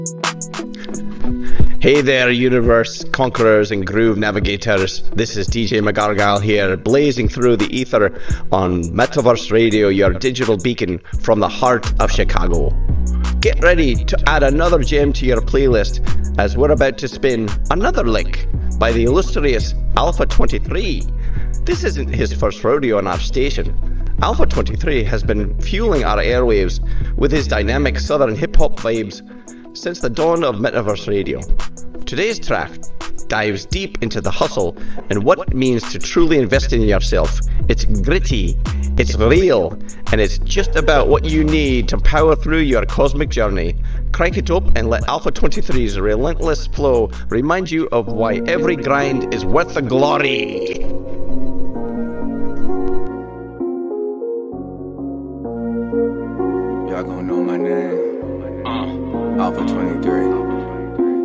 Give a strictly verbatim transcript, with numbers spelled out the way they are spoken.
Hey there, universe conquerors and groove navigators. This is D J McGargyle here, blazing through the ether on Metaverse Radio, your digital beacon from the heart of Chicago. Get ready to add another gem to your playlist as we're about to spin another lick by the illustrious Alpha twenty-three. This isn't his first rodeo on our station. Alpha twenty-three has been fueling our airwaves with his dynamic southern hip-hop vibes since the dawn of Metaverse Radio. Today's track dives deep into the hustle and what it means to truly invest in yourself. It's gritty, it's real, and it's just about what you need to power through your cosmic journey. Crank it up and let Alpha twenty-three's relentless flow remind you of why every grind is worth the glory. Y'all gonna know my name. Uh. Alpha twenty-three.